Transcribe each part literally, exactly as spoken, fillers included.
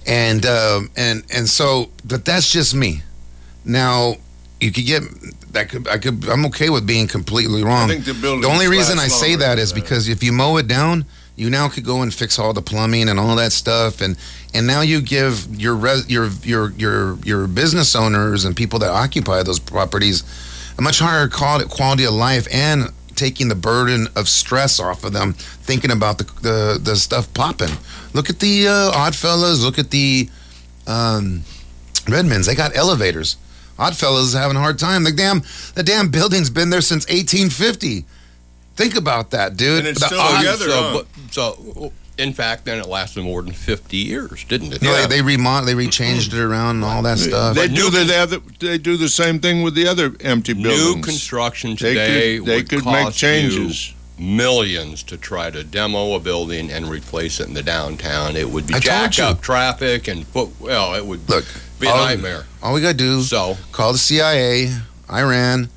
And um, and and so, but that's just me. Now, you could get that. Could I could? I'm okay with being completely wrong. I think the building. The only reason I say that is that. because if you mow it down, you now could go and fix all the plumbing and all that stuff, and and now you give your res, your your your your business owners and people that occupy those properties a much higher quality of life, and taking the burden of stress off of them, thinking about the the, the stuff popping. Look at the uh, Oddfellas. Look at the um, Redmonds. They got elevators. Oddfellas is having a hard time. The damn the damn building's been there since eighteen fifty. Think about that, dude. And it's the still odd, together. So, huh? but, so, in fact, then it lasted more than fifty years, didn't it? No, Yeah. they, they remodel, they rechanged it around and all that stuff. They But do new- the other. They do the same thing with the other empty buildings. New construction They today could- they would could make cost changes. you millions to try to demo a building and replace it in the downtown. It would be I told jack you. up traffic and put. Well, it would Look, be a all- nightmare. All we gotta do So call the C I A, Iran,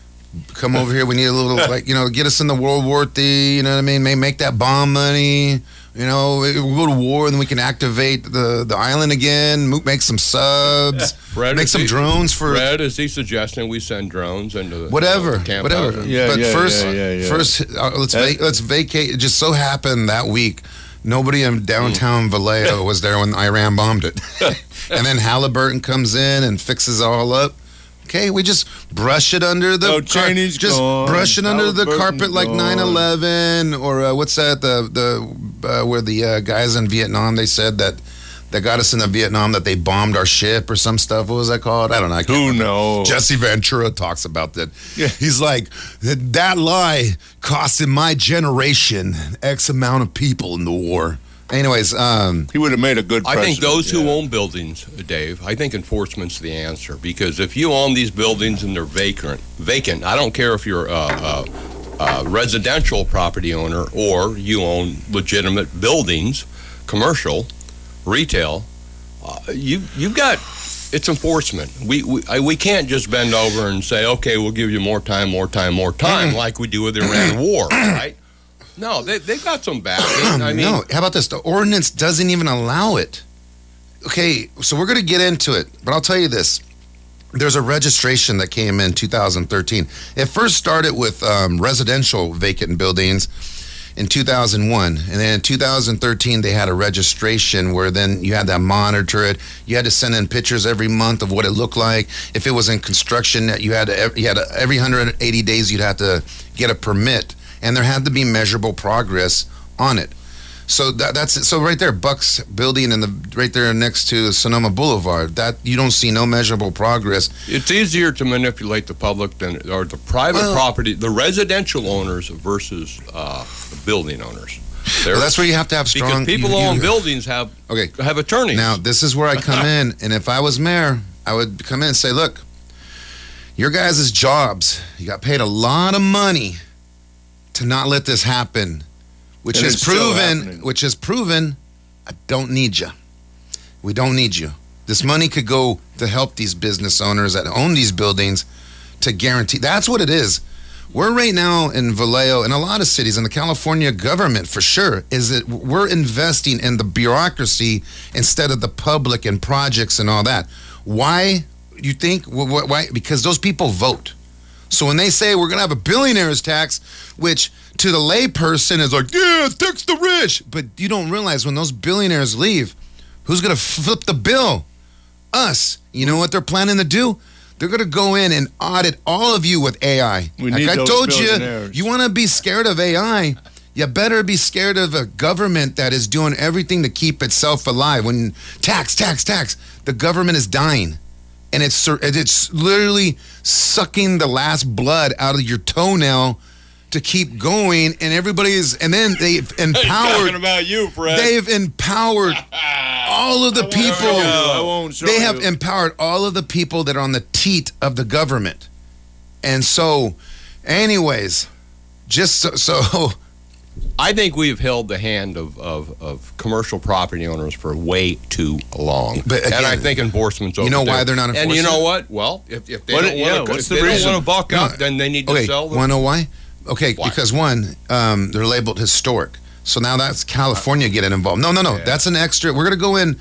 come over here. We need a little, like, you know, get us in the World War Three. You know what I mean? Make, make that bomb money. You know, we'll go to war, and then we can activate the, the island again. mo- Make some subs. Fred, make is some he- drones for Fred, is he suggesting we send drones into whatever, the camp whatever. houses? Yeah, but yeah, first, yeah, yeah, yeah. first, uh, let's That- va- let's vacate. It just so happened that week, nobody in downtown Mm. Vallejo was there when Iran bombed it, and then Halliburton comes in and fixes it all up. Okay, we just brush it under the Oh, Cheney's just gone. brush it under the Halliburton's carpet like gone. nine eleven, or uh, what's that? The the uh, where the uh, guys in Vietnam, they said that that got us into Vietnam, that they bombed our ship or some stuff. What was that called? I don't know. I can't Who remember. knows? Jesse Ventura talks about that. Yeah. He's like, that, that lie costed my generation X amount of people in the war. Anyways, um, He would have made a good I think president, those who yeah. own buildings, Dave, I think enforcement's the answer. Because if you own these buildings and they're vacant, vacant, I don't care if you're a, a, a residential property owner or you own legitimate buildings, commercial, retail, uh, you, you've got, it's enforcement. We, we, I, we can't just bend over and say, okay, we'll give you more time, more time, more time, like we do with the Iran war, right? No, they, they've got some backing. I mean, no, how about this? The ordinance doesn't even allow it. Okay, so we're going to get into it, but I'll tell you this. There's a registration that came in two thousand thirteen. It first started with um, residential vacant buildings in two thousand one, and then in two thousand thirteen they had a registration where then you had to monitor it. You had to send in pictures every month of what it looked like. If it was in construction, you had to, you had to, every one hundred eighty days you'd have to get a permit, and there had to be measurable progress on it. So that, that's it. So right there, Buck's building in the right there next to Sonoma Boulevard. That you don't see no measurable progress. it's easier to manipulate the public than or the private Well- property, the residential owners versus uh, the building owners. They're- Well, that's where you have to have strong. because people you- who own you- buildings have Okay. have attorneys. Now, this is where I come in, and if I was mayor, I would come in and say, look, your guys' jobs, you got paid a lot of money to not let this happen, which And is it's still proven, happening. which is proven, I don't need you. We don't need you. This money could go to help these business owners that own these buildings to guarantee. That's what it is. We're right now in Vallejo, in a lot of cities, in the California government for sure, is that we're investing in the bureaucracy instead of the public and projects and all that. Why, you think? Wh- wh- Why? Because those people vote. So when they say we're going to have a billionaire's tax, which to the layperson is like, yeah, tax the rich. But you don't realize when those billionaires leave, who's going to flip the bill? Us. You know what they're planning to do? They're going to go in and audit all of you with A I. We like need I those told you, billionaires. you want to be scared of A I, you better be scared of a government that is doing everything to keep itself alive. When tax, tax, tax, the government is dying. And it's it's literally sucking the last blood out of your toenail to keep going. And everybody is, and then they've talking empowered, about you, Fred. they've empowered all of the people. I won't show They have you. empowered all of the people that are on the teat of the government. And so, anyways, just so, so I think we've held the hand of, of, of commercial property owners for way too long. But and again, I think enforcement's over you know there. why they're not And you enforcing know it? what? Well, if, if they What- don't yeah, want to what's if the they reason? don't want to buck No. up, then they need to okay, sell them. want to know why? Okay, Why? because one, um, they're labeled historic. So now that's California getting involved. No, no, no. Yeah. That's an extra. We're going to go in